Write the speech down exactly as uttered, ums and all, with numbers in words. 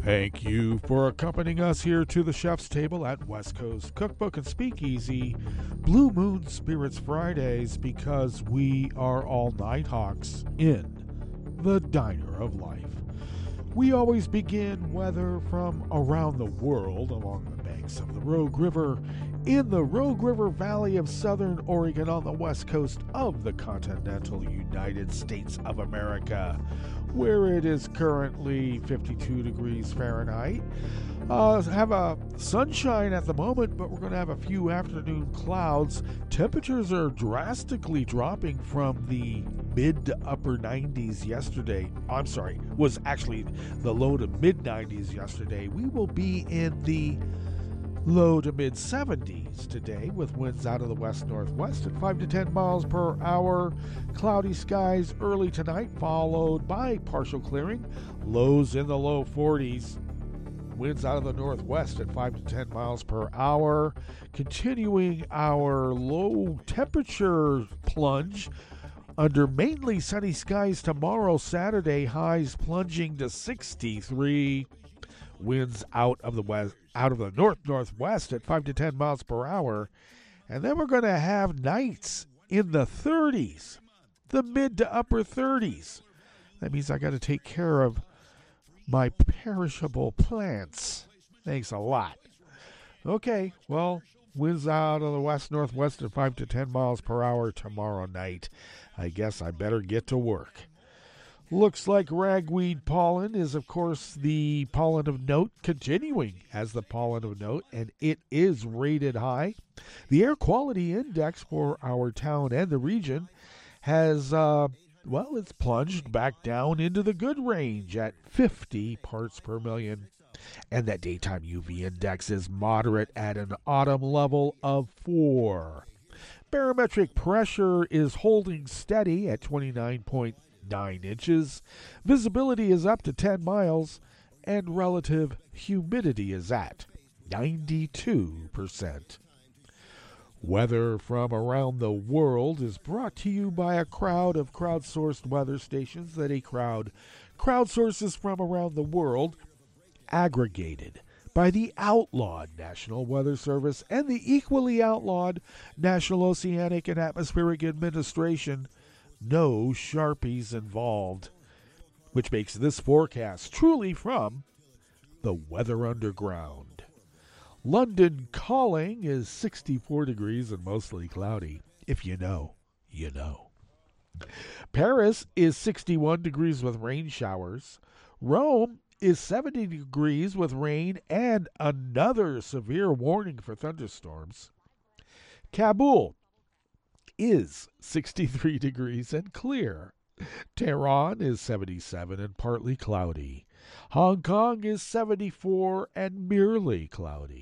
Thank you for accompanying us here to the chef's table at West Coast Cookbook and Speakeasy, Blue Moon Spirits Fridays, because we are all Nighthawks in the Diner of Life. We always begin weather from around the world along the banks of the Rogue River, in the Rogue River Valley of Southern Oregon on the west coast of the continental United States of America, where it is currently fifty-two degrees Fahrenheit. Uh, have a sunshine at the moment, but we're going to have a few afternoon clouds. Temperatures are drastically dropping from the mid to upper nineties yesterday. I'm sorry, was actually the low to mid nineties yesterday. We will be in the low to mid seventies today, with winds out of the west-northwest at five to ten miles per hour. Cloudy skies early tonight, followed by partial clearing. Lows in the low forties. Winds out of the northwest at five to ten miles per hour. Continuing our low temperature plunge under mainly sunny skies tomorrow, Saturday. Highs plunging to sixty-three. Winds out of the west, out of the north-northwest at five to ten miles per hour. And then we're going to have nights in the thirties, the mid to upper thirties. That means I got to take care of my perishable plants. Thanks a lot. Okay, well, winds out of the west-northwest at five to ten miles per hour tomorrow night. I guess I better get to work. Looks like ragweed pollen is, of course, the pollen of note, continuing as the pollen of note, and it is rated high. The air quality index for our town and the region has, uh, well, it's plunged back down into the good range at fifty parts per million. And that daytime U V index is moderate at an autumn level of four. Barometric pressure is holding steady at twenty-nine point nine inches. Visibility is up to ten miles, and relative humidity is at ninety-two percent. Weather from around the world is brought to you by a crowd of crowdsourced weather stations that a crowd crowdsources from around the world, aggregated by the outlawed National Weather Service and the equally outlawed National Oceanic and Atmospheric Administration. No Sharpies involved, which makes this forecast truly from the Weather Underground. London calling is sixty-four degrees and mostly cloudy. If you know, you know. Paris is sixty-one degrees with rain showers. Rome is seventy degrees with rain and another severe warning for thunderstorms. Kabul is sixty-three degrees and clear. Tehran is seventy-seven and partly cloudy. Hong Kong is seventy-four and merely cloudy.